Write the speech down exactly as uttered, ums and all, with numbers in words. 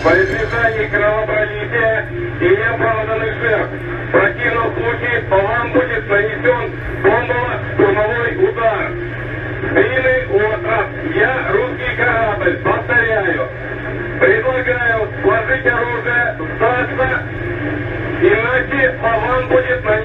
Во избежание кровопролития и неоправданных жертв. В противном случае по вам будет нанесен бомбово-штурмовой удар. Длинный остров. Я русский корабль. Повторяю. Предлагаю сложить оружие, сдаться, иначе по вам будет нанесен